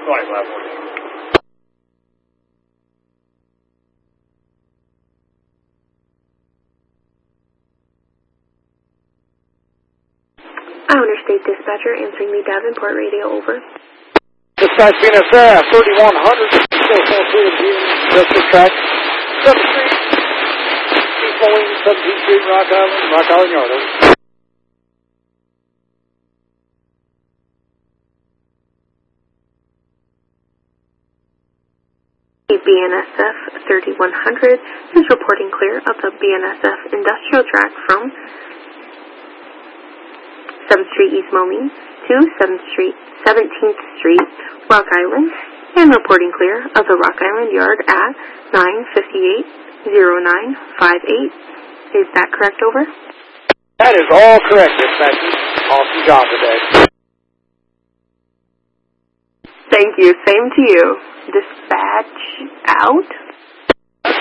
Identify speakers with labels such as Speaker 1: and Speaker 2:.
Speaker 1: Iowa Interstate Dispatcher answering the Davenport radio, over.
Speaker 2: Dispatch BNSF 3100, still Central track 7th Street, East Moline, 17th Street, Rock Island Yard, over.
Speaker 1: BNSF 3100 is reporting clear of the BNSF industrial track from 7th Street, East Moline to 17th Street, Rock Island, and reporting clear of the Rock Island Yard at 9580958. Is that correct, over?
Speaker 2: That is all correct, dispatch. Awesome job today.
Speaker 1: Thank you. Same to you. Dispatch out.